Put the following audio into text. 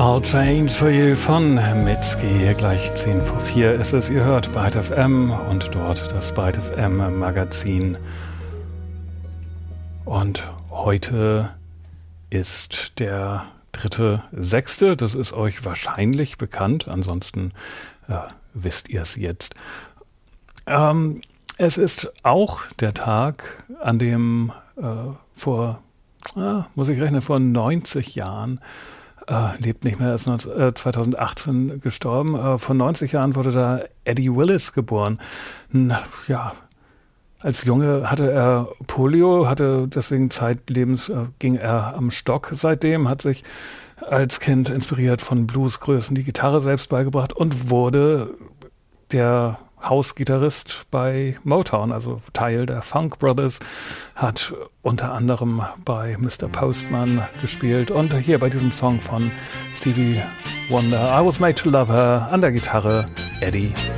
I'll Change for You von Mitski. Gleich 10 vor 4 ist es. Ihr hört Byte FM und dort das Byte FM Magazin. Und heute ist der 3.6. Das ist euch wahrscheinlich bekannt. Ansonsten wisst ihr es jetzt. Es ist auch der Tag, an dem vor 90 Jahren lebt nicht mehr, er ist 2018 gestorben. Vor 90 Jahren wurde da Eddie Willis geboren. Ja, als Junge hatte er Polio, hatte deswegen zeitlebens, ging er am Stock seitdem, hat sich als Kind inspiriert von Bluesgrößen die Gitarre selbst beigebracht und wurde der Hausgitarrist bei Motown, also Teil der Funk Brothers, hat unter anderem bei Mr. Postman gespielt und hier bei diesem Song von Stevie Wonder, I Was Made to Love Her, an der Gitarre Eddie